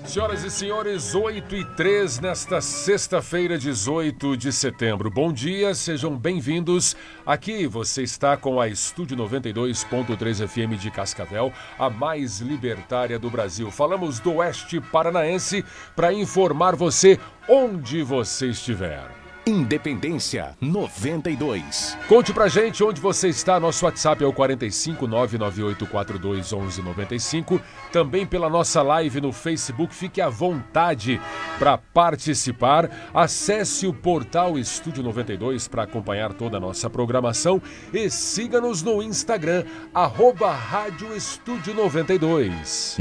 Senhoras e senhores, 8h03 nesta sexta-feira, 18 de setembro. Bom dia, sejam bem-vindos. Aqui você está com a Estúdio 92.3 FM de Cascavel, a mais libertária do Brasil. Falamos do Oeste Paranaense para informar você onde você estiver. Independência 92. Conte pra gente onde você está. Nosso WhatsApp é o 45 99842 1195. Também pela nossa live no Facebook. Fique à vontade para participar. Acesse o portal Estúdio 92 para acompanhar toda a nossa programação. E siga-nos no Instagram, @Rádio Estúdio 92.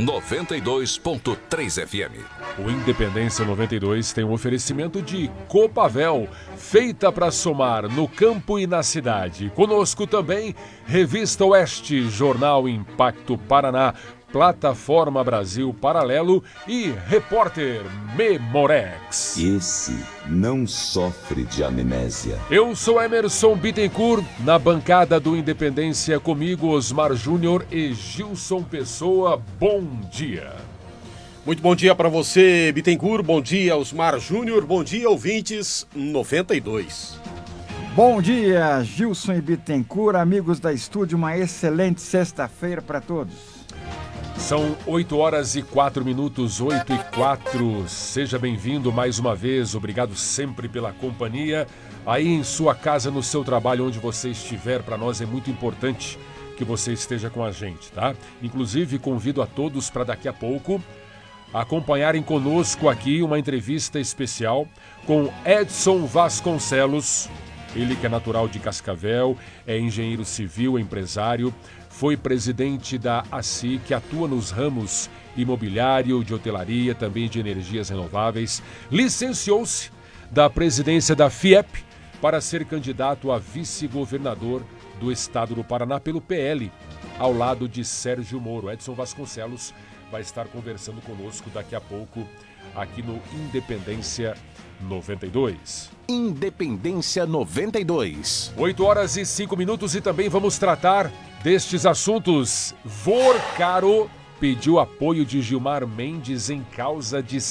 92.3 FM. O Independência 92 tem um oferecimento de Copavel, feita para somar no campo e na cidade. Conosco também, Revista Oeste, Jornal Impacto Paraná, Plataforma Brasil Paralelo e Repórter Memorex. Esse não sofre de amnésia. Eu sou Emerson Bittencourt, na bancada do Independência comigo, Osmar Júnior e Gilson Pessoa. Bom dia. Muito bom dia para você, Bittencourt. Bom dia, Osmar Júnior. Bom dia, ouvintes 92. Bom dia, Gilson e Bittencourt, amigos da estúdio. Uma excelente sexta-feira para todos. São 8h04, 8h04. Seja bem-vindo mais uma vez. Obrigado sempre pela companhia. Aí em sua casa, no seu trabalho, onde você estiver, para nós é muito importante que você esteja com a gente, tá? Inclusive, convido a todos para daqui a pouco acompanharem conosco aqui uma entrevista especial com Edson Vasconcelos, ele que é natural de Cascavel, é engenheiro civil, empresário, foi presidente da ACI, que atua nos ramos imobiliário, de hotelaria, também de energias renováveis, licenciou-se da presidência da FIEP para ser candidato a vice-governador do estado do Paraná pelo PL, ao lado de Sérgio Moro. Edson Vasconcelos vai estar conversando conosco daqui a pouco aqui no Independência 92. Independência 92. 8h05 e também vamos tratar destes assuntos. Vorcaro pediu apoio de Gilmar Mendes em causa de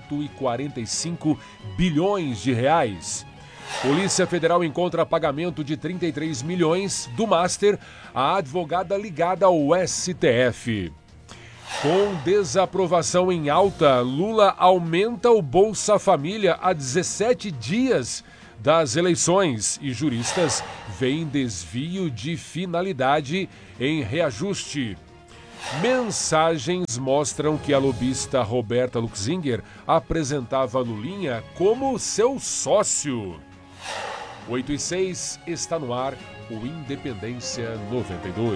145 bilhões de reais. Polícia Federal encontra pagamento de 33 milhões do Master à advogada ligada ao STF. Com desaprovação em alta, Lula aumenta o Bolsa Família a 17 dias das eleições e juristas veem desvio de finalidade em reajuste. Mensagens mostram que a lobista Roberta Luxinger apresentava Lulinha como seu sócio. 8h06, está no ar o Independência 92.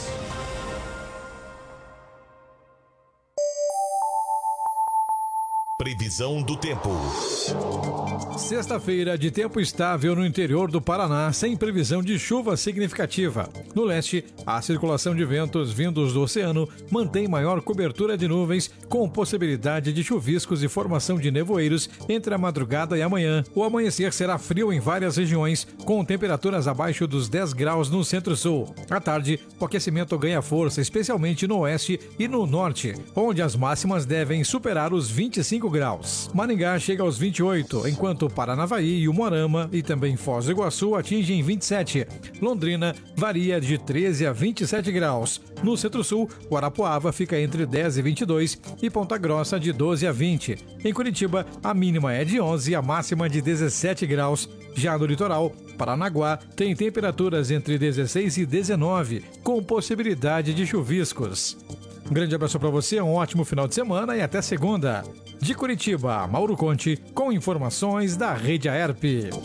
Previsão do tempo. Sexta-feira de tempo estável no interior do Paraná, sem previsão de chuva significativa. No leste, a circulação de ventos vindos do oceano mantém maior cobertura de nuvens, com possibilidade de chuviscos e formação de nevoeiros entre a madrugada e amanhã. O amanhecer será frio em várias regiões, com temperaturas abaixo dos 10 graus no centro-sul. À tarde, o aquecimento ganha força, especialmente no oeste e no norte, onde as máximas devem superar os 25 graus. Maringá chega aos 28, enquanto Paranavaí e Umuarama e também Foz do Iguaçu atingem 27. Londrina varia de 13 a 27 graus. No centro-sul, Guarapuava fica entre 10 e 22 e Ponta Grossa de 12 a 20. Em Curitiba, a mínima é de 11 e a máxima de 17 graus. Já no litoral, Paranaguá tem temperaturas entre 16 e 19, com possibilidade de chuviscos. Um grande abraço para você, um ótimo final de semana e até segunda. De Curitiba, Mauro Conte, com informações da Rede Aerp.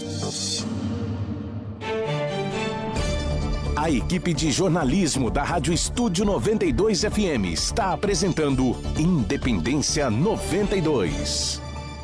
A equipe de jornalismo da Rádio Estúdio 92 FM está apresentando Independência 92.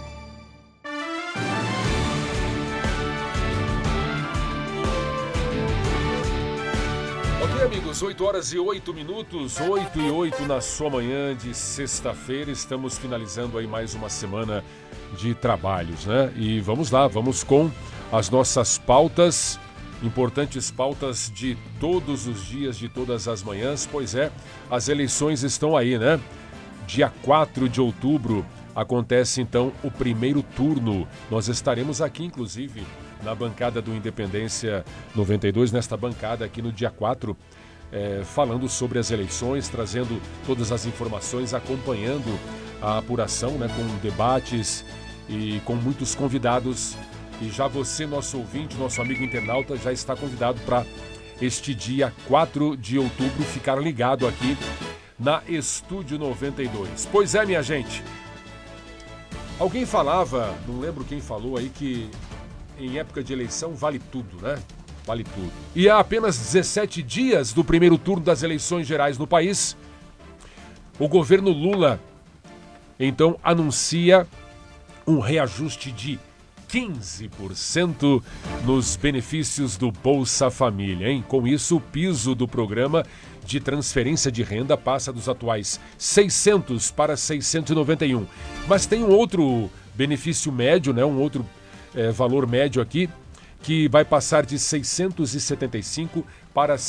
Ok, amigos, 8h08, 8h08 na sua manhã de sexta-feira. Estamos finalizando aí mais uma semana de trabalhos, né? E vamos lá, vamos com as nossas pautas, importantes pautas de todos os dias, de todas as manhãs. Pois é, as eleições estão aí, né? Dia 4 de outubro acontece então o primeiro turno. Nós estaremos aqui, inclusive, na bancada do Independência 92, nesta bancada aqui no dia 4, falando sobre as eleições, trazendo todas as informações, acompanhando a apuração, né, com debates e com muitos convidados. E já você, nosso ouvinte, nosso amigo internauta, já está convidado para este dia 4 de outubro ficar ligado aqui na Estúdio 92. Pois é, minha gente, alguém falava, não lembro quem falou aí, que em época de eleição vale tudo, né? Vale tudo. E há apenas 17 dias do primeiro turno das eleições gerais no país, o governo Lula, então, anuncia um reajuste de 15% nos benefícios do Bolsa Família, hein? Com isso, o piso do programa de transferência de renda passa dos atuais 600 para 691. Mas tem um outro benefício médio, né? Um outro valor médio aqui, que vai passar de R$ 675 para R$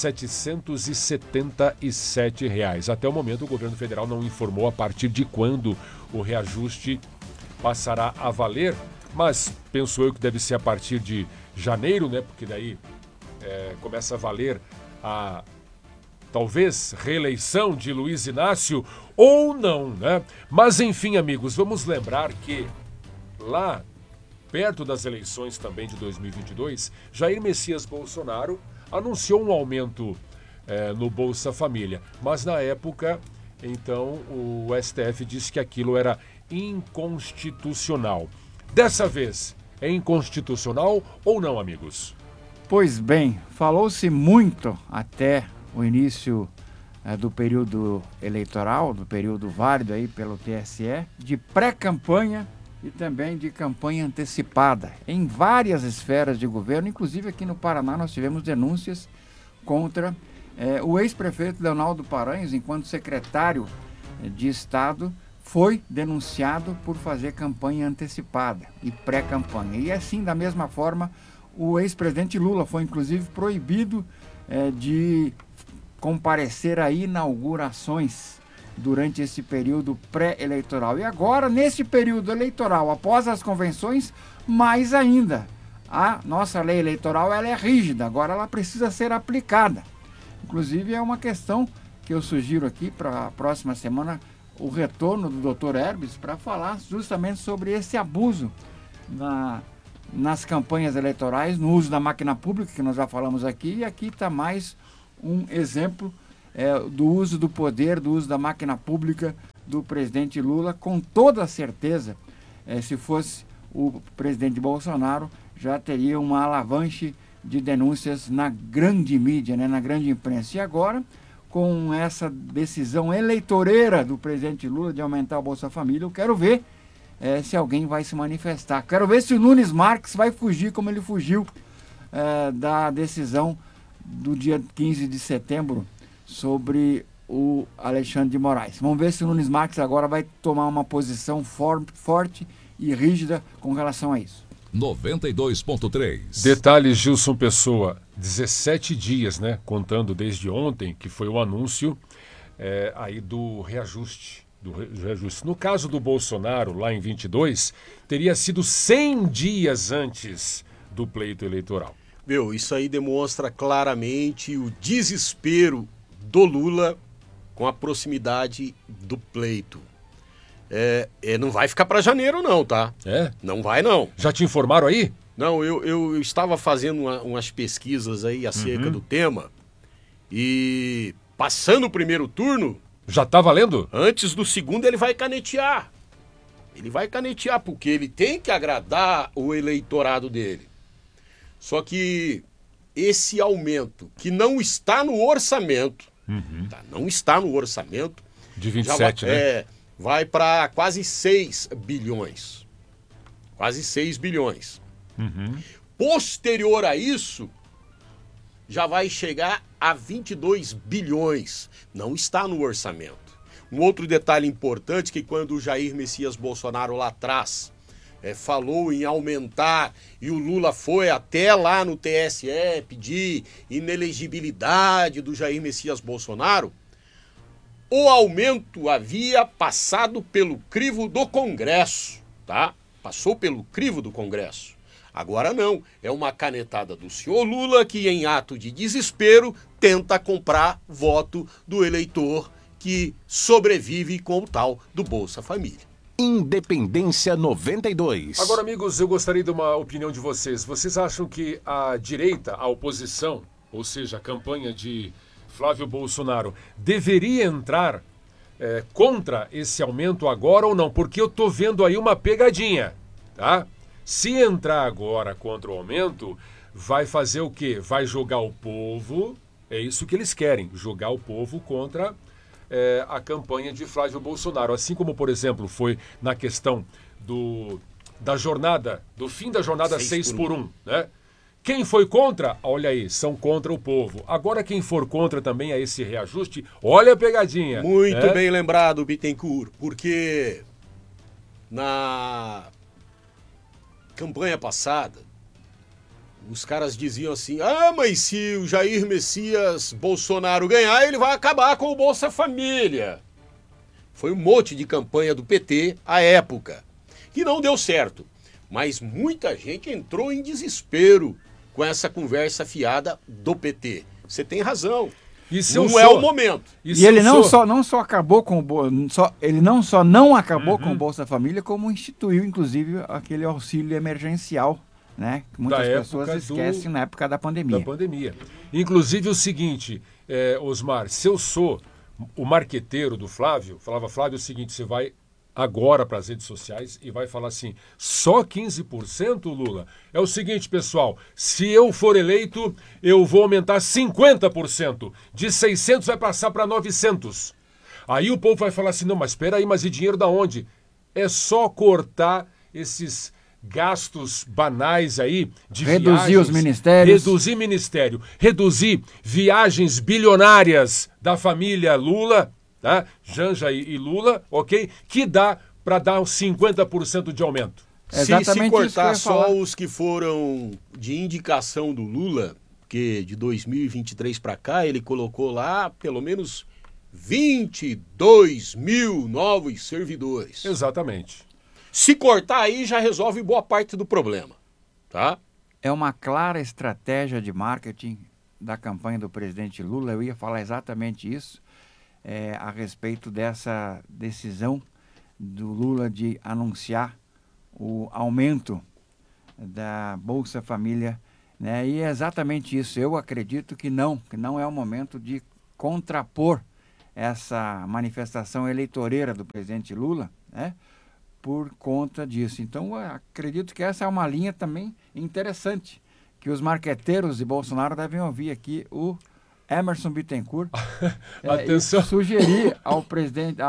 777 reais. Até o momento, o governo federal não informou a partir de quando o reajuste passará a valer, mas penso eu que deve ser a partir de janeiro, né? Porque daí começa a valer a talvez reeleição de Luiz Inácio ou não, né? Mas enfim, amigos, vamos lembrar que lá perto das eleições também de 2022, Jair Messias Bolsonaro anunciou um aumento no Bolsa Família, mas na época, então, o STF disse que aquilo era inconstitucional. Dessa vez, é inconstitucional ou não, amigos? Pois bem, falou-se muito até o início do período eleitoral, do período válido aí pelo TSE, de pré-campanha e também de campanha antecipada em várias esferas de governo, inclusive aqui no Paraná nós tivemos denúncias contra o ex-prefeito Leonardo Paranhos, enquanto secretário de Estado, foi denunciado por fazer campanha antecipada e pré-campanha. E assim, da mesma forma, o ex-presidente Lula foi inclusive proibido de comparecer a inaugurações durante esse período pré-eleitoral. E agora, nesse período eleitoral, após as convenções, mais ainda, a nossa lei eleitoral ela é rígida, agora ela precisa ser aplicada. Inclusive, é uma questão que eu sugiro aqui para a próxima semana, o retorno do Dr. Herbes, para falar justamente sobre esse abuso nas campanhas eleitorais, no uso da máquina pública, que nós já falamos aqui, e aqui está mais um exemplo do uso do poder, do uso da máquina pública do presidente Lula. Com toda certeza, se fosse o presidente Bolsonaro, já teria uma alavanche de denúncias na grande mídia, né, na grande imprensa. E agora, com essa decisão eleitoreira do presidente Lula de aumentar o Bolsa Família, eu quero ver se alguém vai se manifestar. Quero ver se o Nunes Marques vai fugir como ele fugiu da decisão do dia 15 de setembro sobre o Alexandre de Moraes. Vamos ver se o Nunes Marques agora vai tomar uma posição forte e rígida com relação a isso. 92.3. Detalhes, Gilson Pessoa, 17 dias, né? Contando desde ontem, que foi o anúncio aí do reajuste. No caso do Bolsonaro, lá em 22, teria sido 100 dias antes do pleito eleitoral. Meu, isso aí demonstra claramente o desespero do Lula com a proximidade do pleito. Não vai ficar para janeiro não, tá? Não vai não. Já te informaram aí? Não, eu estava fazendo umas pesquisas aí acerca do tema e passando o primeiro turno... Já tá valendo? Antes do segundo ele vai canetear. Ele vai canetear porque ele tem que agradar o eleitorado dele. Só que esse aumento que não está no orçamento, não está no orçamento... De 27, né? Vai para quase 6 bilhões. Quase 6 bilhões. Posterior a isso, já vai chegar a 22 bilhões. Não está no orçamento. Um outro detalhe importante que quando o Jair Messias Bolsonaro lá atrás falou em aumentar e o Lula foi até lá no TSE pedir inelegibilidade do Jair Messias Bolsonaro, o aumento havia passado pelo crivo do Congresso, tá? Passou pelo crivo do Congresso. Agora não, é uma canetada do senhor Lula que, em ato de desespero, tenta comprar voto do eleitor que sobrevive com o tal do Bolsa Família. Independência 92. Agora, amigos, eu gostaria de uma opinião de vocês. Vocês acham que a direita, a oposição, ou seja, a campanha de Flávio Bolsonaro, deveria entrar contra esse aumento agora ou não? Porque eu tô vendo aí uma pegadinha, tá? Se entrar agora contra o aumento, vai fazer o quê? Vai jogar o povo, é isso que eles querem, jogar o povo contra a campanha de Flávio Bolsonaro. Assim como, por exemplo, foi na questão do fim da jornada 6 por 1, né? Quem foi contra, olha aí, são contra o povo. Agora quem for contra também a esse reajuste, olha a pegadinha. Muito bem lembrado, Bittencourt, porque na campanha passada, os caras diziam assim, mas se o Jair Messias Bolsonaro ganhar, ele vai acabar com o Bolsa Família. Foi um monte de campanha do PT à época, que não deu certo. Mas muita gente entrou em desespero com essa conversa fiada do PT. Você tem razão. Não é o momento. E ele não só acabou com ele não só não acabou com o Bolsa Família, como instituiu, inclusive, aquele auxílio emergencial, né? Que muitas pessoas esquecem na época da pandemia. Inclusive o seguinte, Osmar, se eu sou o marqueteiro do Flávio, falava, Flávio, é o seguinte, você vai agora para as redes sociais e vai falar assim, só 15%, Lula? É o seguinte, pessoal, se eu for eleito, eu vou aumentar 50%. De 600 vai passar para 900. Aí o povo vai falar assim, não, mas espera aí, mas e dinheiro da onde? É só cortar esses gastos banais aí de reduzir os ministérios. Reduzir ministério. Reduzir viagens bilionárias da família Lula, tá? Janja e Lula, ok? Que dá para dar uns 50% de aumento. Se cortar só os que foram de indicação do Lula, porque de 2023 para cá ele colocou lá pelo menos 22 mil novos servidores. Exatamente. Se cortar aí já resolve boa parte do problema, tá? É uma clara estratégia de marketing da campanha do presidente Lula. Eu ia falar exatamente isso. A respeito dessa decisão do Lula de anunciar o aumento da Bolsa Família, né? E é exatamente isso. Eu acredito que não é o momento de contrapor essa manifestação eleitoreira do presidente Lula, né? Por conta disso. Então, eu acredito que essa é uma linha também interessante, que os marqueteiros de Bolsonaro devem ouvir aqui o Emerson Bittencourt atenção. E sugerir ao presidente,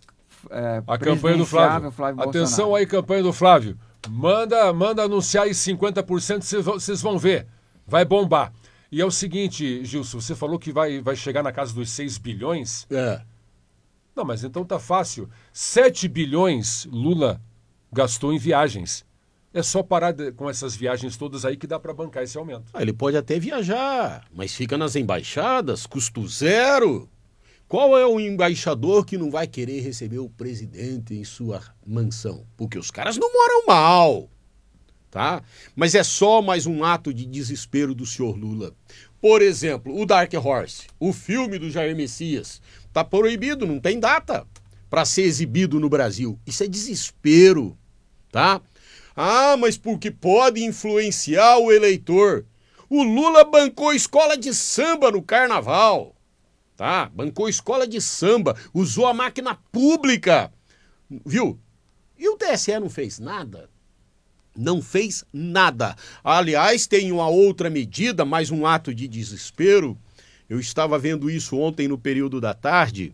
a campanha do Flávio atenção Bolsonaro. Aí, campanha do Flávio, manda anunciar aí 50%, vocês vão ver, vai bombar. E é o seguinte, Gilson, você falou que vai chegar na casa dos 6 bilhões? Não, mas então tá fácil, 7 bilhões Lula gastou em viagens. É só parar com essas viagens todas aí que dá para bancar esse aumento. Ele pode até viajar, mas fica nas embaixadas, custo zero. Qual é o embaixador que não vai querer receber o presidente em sua mansão? Porque os caras não moram mal, tá? Mas é só mais um ato de desespero do senhor Lula. Por exemplo, o Dark Horse, o filme do Jair Messias, tá proibido, não tem data para ser exibido no Brasil. Isso é desespero, tá? Mas porque pode influenciar o eleitor. O Lula bancou escola de samba no carnaval, tá? Bancou escola de samba, usou a máquina pública, viu? E o TSE não fez nada? Não fez nada. Aliás, tem uma outra medida, mais um ato de desespero. Eu estava vendo isso ontem no período da tarde.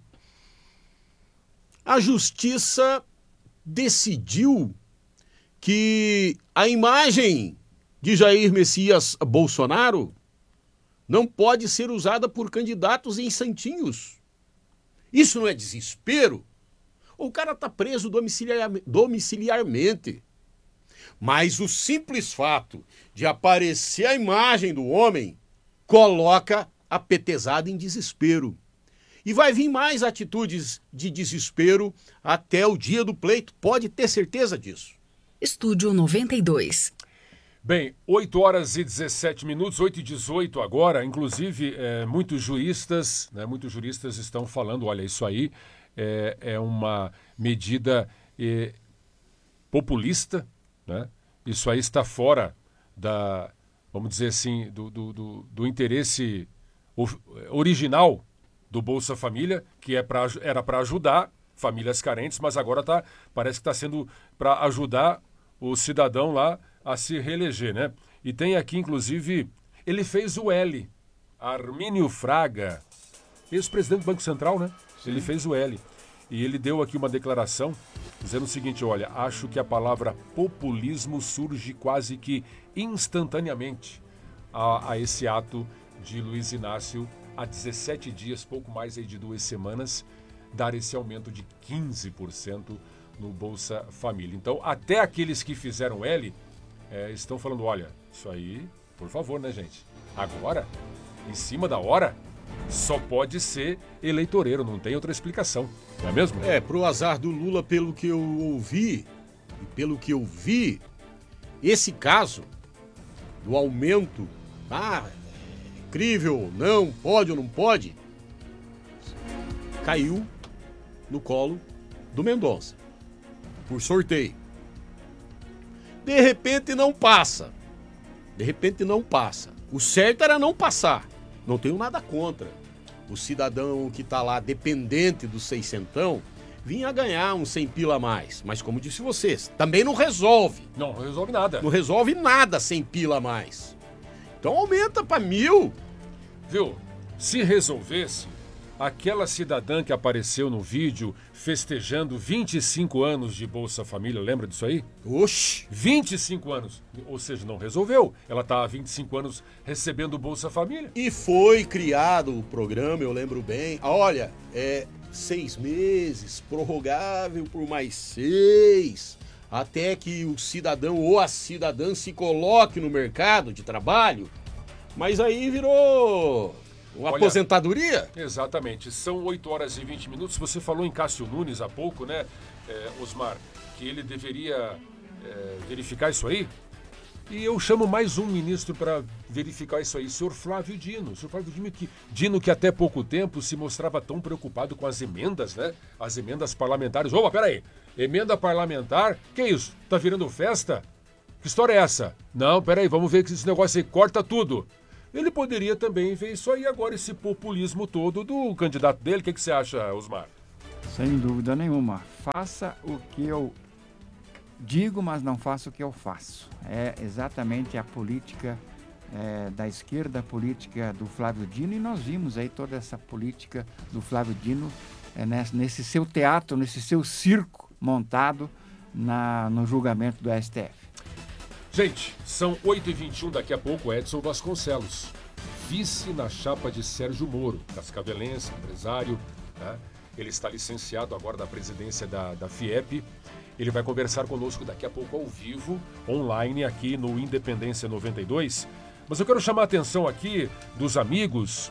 A Justiça decidiu que a imagem de Jair Messias Bolsonaro não pode ser usada por candidatos em santinhos. Isso não é desespero? O cara está preso domiciliarmente. Mas o simples fato de aparecer a imagem do homem coloca a petezada em desespero. E vai vir mais atitudes de desespero até o dia do pleito. Pode ter certeza disso. Estúdio 92. Bem, 8 horas e 17 minutos, 8 e 18 agora. Inclusive, muitos juristas estão falando, olha, isso aí é uma medida populista, né? Isso aí está fora vamos dizer assim, do interesse original do Bolsa Família, que era para ajudar famílias carentes, mas agora parece que está sendo para ajudar o cidadão lá a se reeleger, né? E tem aqui, inclusive, ele fez o L. Armínio Fraga, ex-presidente do Banco Central, né? Sim. Ele fez o L. E ele deu aqui uma declaração dizendo o seguinte, olha, acho que a palavra populismo surge quase que instantaneamente a esse ato de Luiz Inácio, há 17 dias, pouco mais aí de 2 semanas, dar esse aumento de 15% no Bolsa Família. Então, até aqueles que fizeram L estão falando, olha, isso aí, por favor, né, gente? Agora, em cima da hora, só pode ser eleitoreiro, não tem outra explicação, não é mesmo? Pro azar do Lula, pelo que eu ouvi e pelo que eu vi, esse caso do aumento, incrível, não, pode ou não pode, caiu no colo do Mendonça, por sorteio. De repente não passa. O certo era não passar. Não tenho nada contra. O cidadão que está lá dependente do 600 vinha ganhar uns 100 pila a mais. Mas como disse vocês, também não resolve. Não resolve nada. Não resolve nada 100 pila a mais. Então aumenta para 1.000. Viu? Se resolvesse, aquela cidadã que apareceu no vídeo festejando 25 anos de Bolsa Família, lembra disso aí? Oxi! 25 anos. Ou seja, não resolveu. Ela está há 25 anos recebendo o Bolsa Família. E foi criado o programa, eu lembro bem. Olha, 6 meses, prorrogável por mais 6, até que o cidadão ou a cidadã se coloque no mercado de trabalho. Mas aí virou uma aposentadoria? Exatamente. São 8 horas e 20 minutos. Você falou em Cássio Nunes há pouco, né, Osmar? Que ele deveria verificar isso aí. E eu chamo mais um ministro para verificar isso aí, senhor Flávio Dino. Senhor Flávio Dino, que até pouco tempo se mostrava tão preocupado com as emendas, né? As emendas parlamentares. Opa, peraí. Emenda parlamentar? Que isso? Tá virando festa? Que história é essa? Não, peraí, vamos ver que esse negócio aí corta tudo. Ele poderia também ver isso aí agora, esse populismo todo do candidato dele. O que você acha, Osmar? Sem dúvida nenhuma. Faça o que eu digo, mas não faça o que eu faço. É exatamente a política da esquerda, a política do Flávio Dino, e nós vimos aí toda essa política do Flávio Dino nesse seu teatro, nesse seu circo montado no julgamento do STF. Gente, são 8h21, daqui a pouco Edson Vasconcelos, vice na chapa de Sérgio Moro, cascavelense, empresário, né? Ele está licenciado agora da presidência da FIEP. Ele vai conversar conosco daqui a pouco ao vivo, online, aqui no Independência 92. Mas eu quero chamar a atenção aqui dos amigos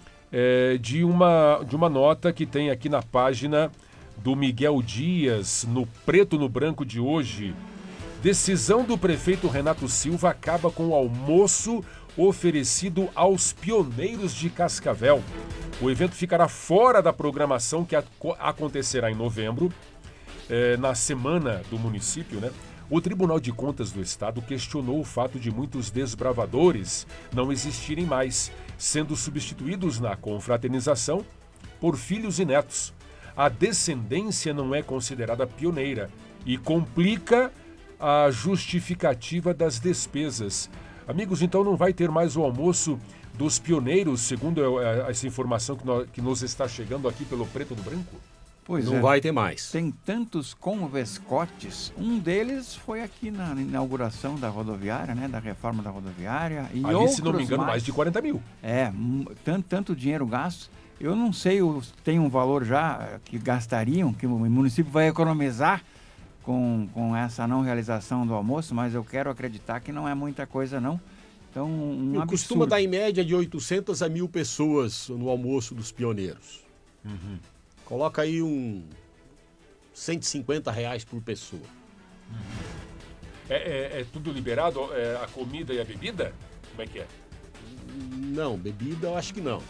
de uma nota que tem aqui na página do Miguel Dias, no Preto no Branco de hoje. Decisão do prefeito Renato Silva acaba com o almoço oferecido aos pioneiros de Cascavel. O evento ficará fora da programação que acontecerá em novembro, na semana do município, né? O Tribunal de Contas do Estado questionou o fato de muitos desbravadores não existirem mais, sendo substituídos na confraternização por filhos e netos. A descendência não é considerada pioneira e complica a justificativa das despesas. Amigos, então não vai ter mais o almoço dos pioneiros, segundo essa informação que nos está chegando aqui pelo Preto no Branco? Pois não vai ter mais. Tem tantos convescotes. Um deles foi aqui na inauguração da rodoviária, né? Da reforma da rodoviária. E ali, se não me engano, mais de 40 mil. Tanto dinheiro gasto. Eu não sei, tem um valor já que gastariam, que o município vai economizar com essa não realização do almoço, mas eu quero acreditar que não é muita coisa, não. Então, costuma dar em média de 800 a 1.000 pessoas no almoço dos pioneiros. Coloca aí R$150 por pessoa. É tudo liberado? A comida e a bebida? Como é que é? Não, bebida eu acho que não.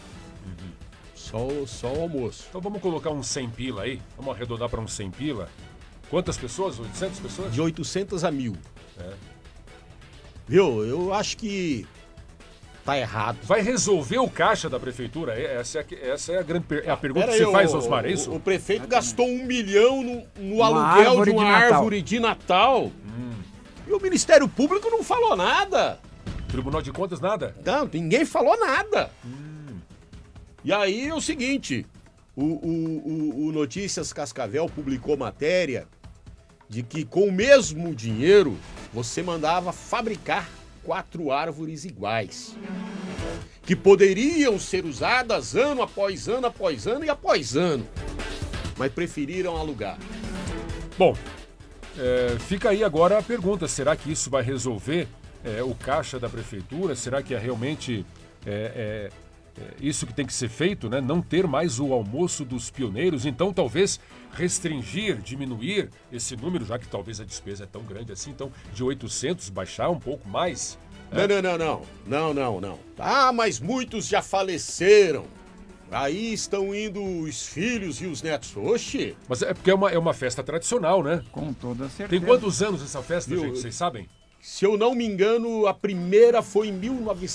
Só o almoço. Então vamos colocar uns 100 pila aí. Vamos arredondar para uns 100 pila. Quantas pessoas? 800 pessoas? De 800 a 1.000. É. Viu? Eu acho que tá errado. Vai resolver o caixa da prefeitura? Essa é a grande a pergunta que você faz, Osmar, é isso? O prefeito gastou R$1 milhão no aluguel de uma árvore de Natal. E o Ministério Público não falou nada. Tribunal de Contas, nada? Não, ninguém falou nada. E aí é o seguinte, o Notícias Cascavel publicou matéria de que com o mesmo dinheiro você mandava fabricar 4 árvores iguais, que poderiam ser usadas ano após ano, após ano e após ano, mas preferiram alugar. Bom, fica aí agora a pergunta, será que isso vai resolver o caixa da prefeitura? Será que é realmente isso que tem que ser feito, né? Não ter mais o almoço dos pioneiros, então talvez restringir, diminuir esse número, já que talvez a despesa é tão grande assim, então de 800 baixar um pouco mais. Não. Ah, mas muitos já faleceram. Aí estão indo os filhos e os netos. Oxi! Mas é porque é uma festa tradicional, né? Com toda certeza. Tem quantos anos essa festa, gente? Vocês sabem? Se eu não me engano, a primeira foi em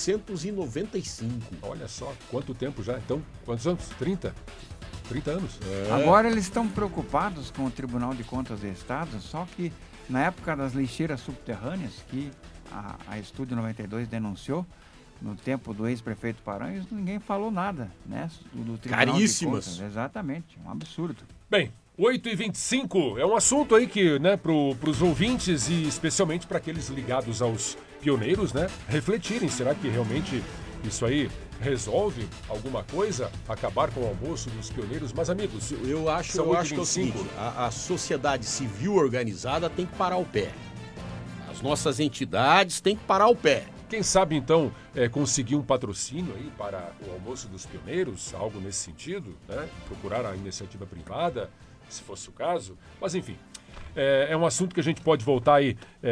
1995. Olha só, quanto tempo já? Então, quantos anos? 30? 30 anos. Agora eles estão preocupados com o Tribunal de Contas do Estado, só que na época das lixeiras subterrâneas, que a Estúdio 92 denunciou, no tempo do ex-prefeito Paranhos, ninguém falou nada, né? Do Tribunal Caríssimas. de Contas. Exatamente, um absurdo. Bem, 8h25 é um assunto aí que, né, para os ouvintes e especialmente para aqueles ligados aos pioneiros, né, refletirem. Será que realmente isso aí resolve alguma coisa? Acabar com o almoço dos pioneiros? Mas, amigos, eu acho que é o seguinte, a sociedade civil organizada tem que parar o pé. As nossas entidades têm que parar o pé. Quem sabe, então, conseguir um patrocínio aí para o almoço dos pioneiros, algo nesse sentido, né? Procurar a iniciativa privada, se fosse o caso. Mas, enfim, é um assunto que a gente pode voltar aí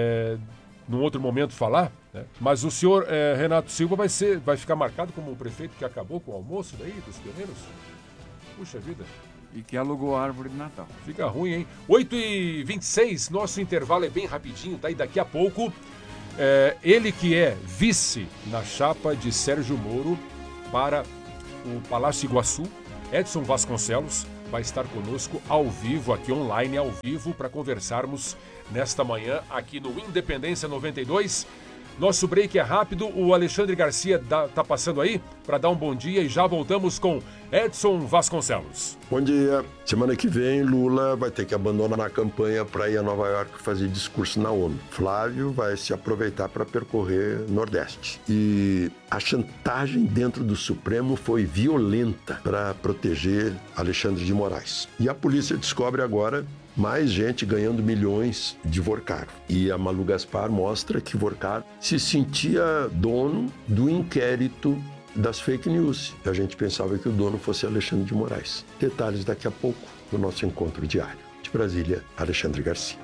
num outro momento falar, né? Mas o senhor Renato Silva vai ficar marcado como o prefeito que acabou com o almoço daí dos pioneiros? Puxa vida. E que alugou a árvore de Natal. Fica ruim, hein? 8h26, nosso intervalo é bem rapidinho, tá? E daqui a pouco... ele que é vice na chapa de Sérgio Moro para o Palácio Iguaçu, Edson Vasconcelos, vai estar conosco ao vivo, aqui online, ao vivo, para conversarmos nesta manhã aqui no Independência 92. Nosso break é rápido, o Alexandre Garcia tá passando aí para dar um bom dia e já voltamos com Edson Vasconcelos. Bom dia. Semana que vem, Lula vai ter que abandonar a campanha para ir a Nova York fazer discurso na ONU. Flávio vai se aproveitar para percorrer Nordeste. E a chantagem dentro do Supremo foi violenta para proteger Alexandre de Moraes. E a polícia descobre agora mais gente ganhando milhões de Vorcaro. E a Malu Gaspar mostra que Vorcaro se sentia dono do inquérito das fake news. A gente pensava que o dono fosse Alexandre de Moraes. Detalhes daqui a pouco no nosso encontro diário. De Brasília, Alexandre Garcia.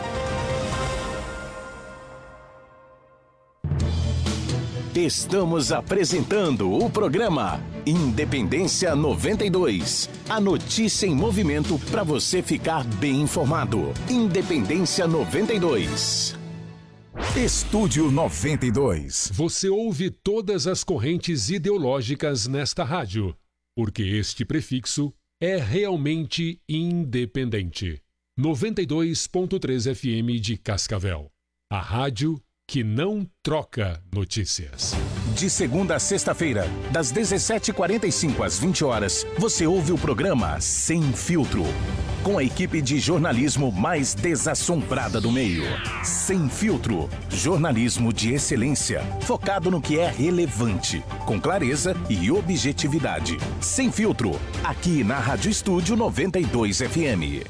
Estamos apresentando o programa Independência 92. A notícia em movimento para você ficar bem informado. Independência 92. Estúdio 92. Você ouve todas as correntes ideológicas nesta rádio, porque este prefixo é realmente independente. 92.3 FM de Cascavel. A rádio que não troca notícias. De segunda a sexta-feira, das 17h45 às 20 horas, você ouve o programa Sem Filtro, com a equipe de jornalismo mais desassombrada do meio. Sem Filtro, jornalismo de excelência, focado no que é relevante, com clareza e objetividade. Sem Filtro, aqui na Rádio Estúdio 92 FM.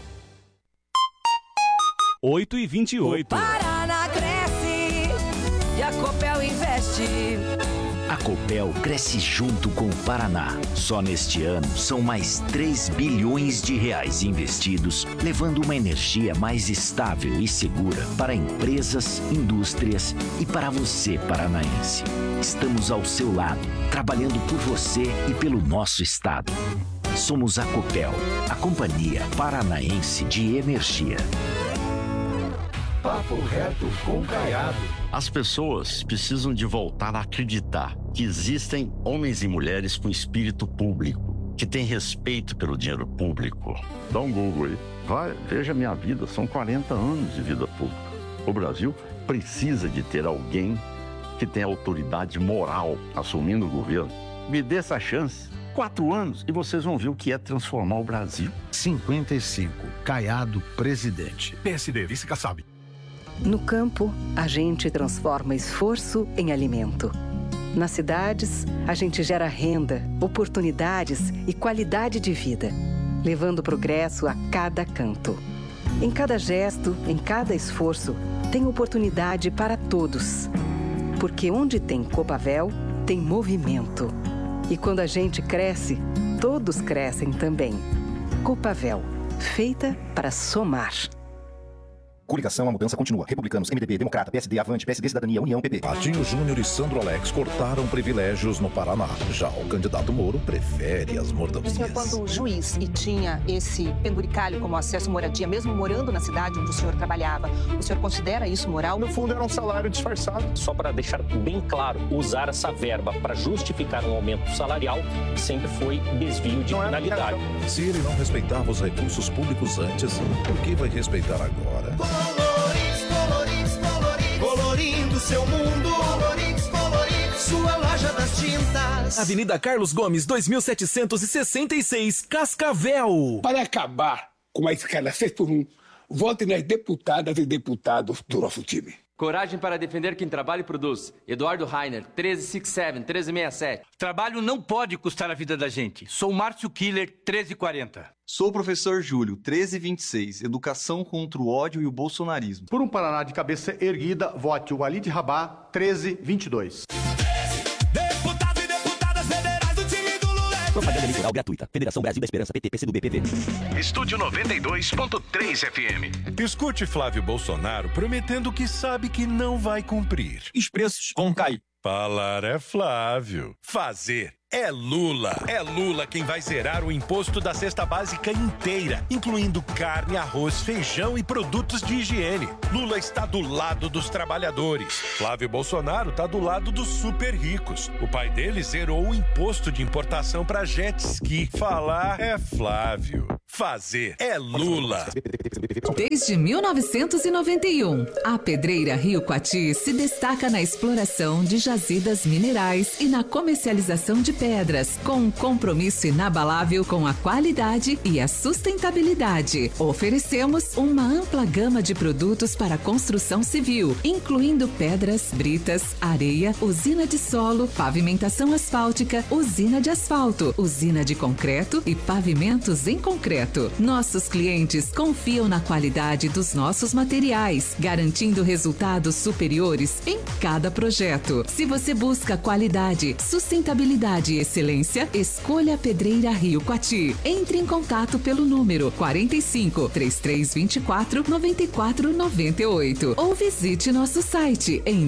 8h28. Paraná cresce e a Copel investe. A Copel cresce junto com o Paraná. Só neste ano são mais 3 bilhões de reais investidos, levando uma energia mais estável e segura para empresas, indústrias e para você, paranaense. Estamos ao seu lado, trabalhando por você e pelo nosso estado. Somos a Copel, a Companhia Paranaense de Energia. Papo reto com Caiado. As pessoas precisam de voltar a acreditar que existem homens e mulheres com espírito público, que têm respeito pelo dinheiro público. Dá um Google aí. Vai, veja minha vida, são 40 anos de vida pública. O Brasil precisa de ter alguém que tenha autoridade moral assumindo o governo. Me dê essa chance. 4 anos e vocês vão ver o que é transformar o Brasil. 55. Caiado, presidente. PSD, vice-Kassab. No campo, a gente transforma esforço em alimento. Nas cidades, a gente gera renda, oportunidades e qualidade de vida, levando progresso a cada canto. Em cada gesto, em cada esforço, tem oportunidade para todos. Porque onde tem Copavel, tem movimento. E quando a gente cresce, todos crescem também. Copavel, feita para somar. Coligação, a mudança continua. Republicanos, MDB, Democrata, PSD, Avante, PSD, Cidadania, União, PP. Martinho Júnior e Sandro Alex cortaram privilégios no Paraná. Já o candidato Moro prefere as mordomias. O senhor, quando juiz e tinha esse penduricalho como acesso à moradia, mesmo morando na cidade onde o senhor trabalhava, o senhor considera isso moral? No fundo, era um salário disfarçado. Só para deixar bem claro, usar essa verba para justificar um aumento salarial sempre foi desvio de finalidade. Se ele não respeitava os recursos públicos antes, por que vai respeitar agora? Colorindo seu mundo, colorindo, sua loja das tintas. Avenida Carlos Gomes, 2766, Cascavel. Para acabar com a escala 6x1, vote nas deputadas e deputados do nosso time. Coragem para defender quem trabalha e produz. Eduardo Rainer, 1367, 1367. Trabalho não pode custar a vida da gente. Sou Márcio Killer, 1340. Sou o professor Júlio, 1326. Educação contra o ódio e o bolsonarismo. Por um Paraná de cabeça erguida, vote o Walid Rabá, 1322. Deputado e deputadas federais do time do Lula. Propaganda eleitoral gratuita. Federação Brasil da Esperança, PT, PCdoB, PV. Estúdio 92.3 FM. Escute Flávio Bolsonaro prometendo que sabe que não vai cumprir. Os preços vão cair. Falar é Flávio. Fazer é Lula. É Lula quem vai zerar o imposto da cesta básica inteira, incluindo carne, arroz, feijão e produtos de higiene. Lula está do lado dos trabalhadores. Flávio Bolsonaro está do lado dos super ricos. O pai dele zerou o imposto de importação para jet ski. Falar é Flávio. Fazer é Lula. Desde 1991, a Pedreira Rio Coati se destaca na exploração de jazidas minerais e na comercialização de pedras, com um compromisso inabalável com a qualidade e a sustentabilidade. Oferecemos uma ampla gama de produtos para construção civil, incluindo pedras, britas, areia, usina de solo, pavimentação asfáltica, usina de asfalto, usina de concreto e pavimentos em concreto. Nossos clientes confiam na qualidade dos nossos materiais, garantindo resultados superiores em cada projeto. Se você busca qualidade, sustentabilidade e excelência, escolha a Pedreira Rio Coati. Entre em contato pelo número 45 3324 9498 ou visite nosso site em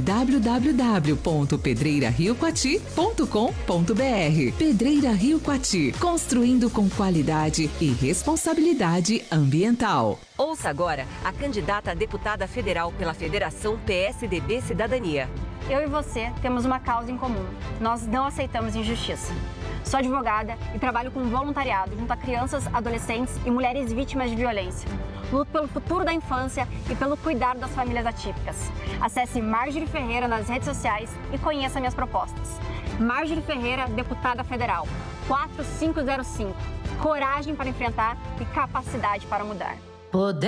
www.pedreirariocoati.com.br. Pedreira Rio Coati, construindo com qualidade e responsabilidade ambiental. Ouça agora a candidata a deputada federal pela Federação PSDB Cidadania. Eu e você temos uma causa em comum. Nós não aceitamos injustiça. Sou advogada e trabalho com voluntariado junto a crianças, adolescentes e mulheres vítimas de violência. Luto pelo futuro da infância e pelo cuidado das famílias atípicas. Acesse Marjorie Ferreira nas redes sociais e conheça minhas propostas. Marjorie Ferreira, deputada federal, 4505. Coragem para enfrentar e capacidade para mudar.